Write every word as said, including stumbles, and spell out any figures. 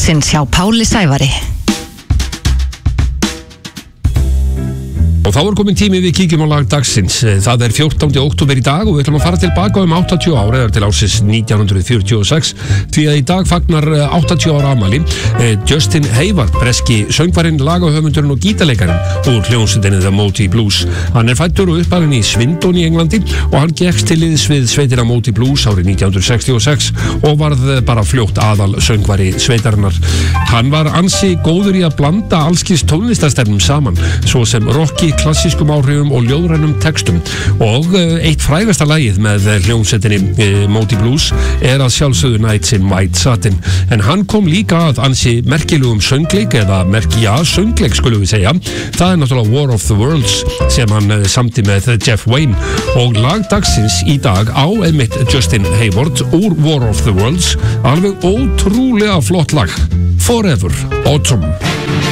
dagsins hjá Páli Sævari. Og þá er komin tími við kíkjum á lag dagsins. Það er fjórtánda október í dag og við ætlum að fara tilbaka um áttatíu ár eða til ársins nítján hundruð fjörutíu og sex því að í dag fagnar áttatíu ára afmæli Justin Hayward, breski söngvarinn, lagahöfundurinn og gítarleikarinn úr hljómsveitinni The Moody Blues. Hann er fæddur og uppalinn í Swindon í Englandi og hann gekkst til liðs við sveitina Moody Blues árið nítján hundruð sextíu og sex og varð bara fljótt aðal söngvari sveitarinnar. Hann var ansi góður í að blanda allskins tónlistarstefnum saman, svo sem rocki, klassískum áhrifum og ljóðrænum textum og eitt frægasta lagið með hljómsveitinni Moody Blues er að sjálfsögðu Nights in White Satin, en hann kom líka að ansi merkilegum söngleik eða merkja söngleik skulum við segja. Það er náttúrulega War of the Worlds sem hann samti með Jeff Wayne og lag dagsins í dag á einmitt Justin Hayward úr War of the Worlds, alveg ótrúlega flott lag, Forever Autumn.